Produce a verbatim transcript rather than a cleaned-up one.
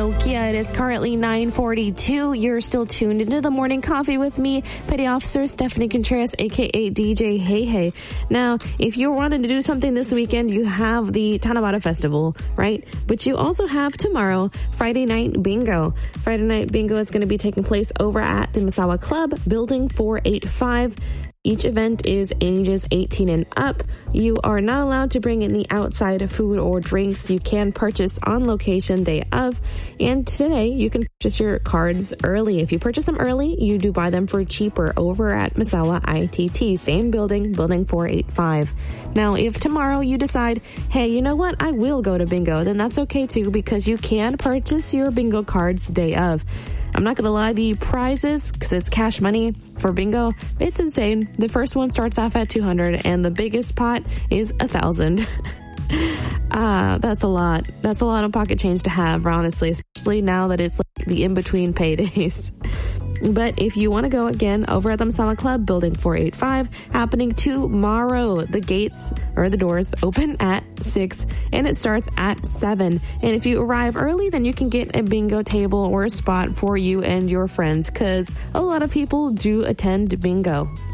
Nokia. It is currently nine forty-two. You're still tuned into the morning coffee with me, Petty Officer Stephanie Contreras, aka D J Hey Hey. Now, if you're wanting to do something this weekend, you have the Tanabata Festival, right? But you also have tomorrow, Friday Night Bingo. Friday Night Bingo is going to be taking place over at the Misawa Club, Building four eighty-five. Each event is ages eighteen and up. You are not allowed to bring any outside food or drinks. You can purchase on location day of. And today you can purchase your cards early. If you purchase them early, you do buy them for cheaper over at Misawa I T T. Same building, building four eighty-five. Now, if tomorrow you decide, hey, you know what? I will go to bingo, then that's okay too, because you can purchase your bingo cards day of. I'm not going to lie, the prizes, because it's cash money for bingo, it's insane. The first one starts off at two hundred and the biggest pot is one thousand. Ah, that's a lot. That's a lot of pocket change to have, honestly, especially now that it's like the in-between paydays. But if you want to go again over at the Misawa Club, Building four eighty-five, happening tomorrow. The gates or the doors open at six and it starts at seven. And if you arrive early, then you can get a bingo table or a spot for you and your friends, because a lot of people do attend bingo.